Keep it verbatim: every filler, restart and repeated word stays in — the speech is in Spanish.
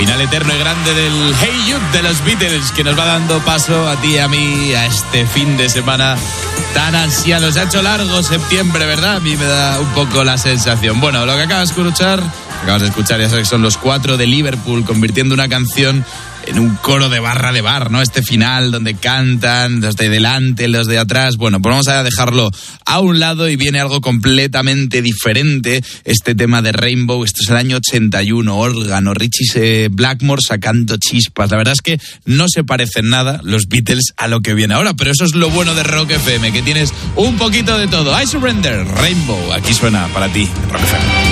Final eterno y grande del Hey Jude de los Beatles, que nos va dando paso a ti y a mí a este fin de semana tan ansiado. Se ha hecho largo septiembre, ¿verdad? A mí me da un poco la sensación. Bueno, lo que acabas de escuchar, acabas de escuchar, ya sabes que son los Cuatro de Liverpool, convirtiendo una canción en un coro de barra de bar, ¿no? Este final donde cantan los de delante, los de atrás. Bueno, pues vamos a dejarlo a un lado y viene algo completamente diferente. Este tema de Rainbow, esto es el año ochenta y uno, órgano, Richie Blackmore sacando chispas. La verdad es que no se parecen nada los Beatles a lo que viene ahora, pero eso es lo bueno de Rock F M, que tienes un poquito de todo. I Surrender, Rainbow, aquí suena para ti, Rock F M.